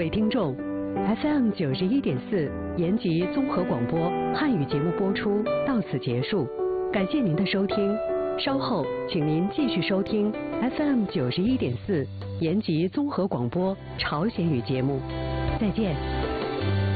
位听众 ，FM 91.4延吉综合广播汉语节目播出到此结束，感谢您的收听。稍后，请您继续收听 FM 91.4延吉综合广播朝鲜语节目。再见。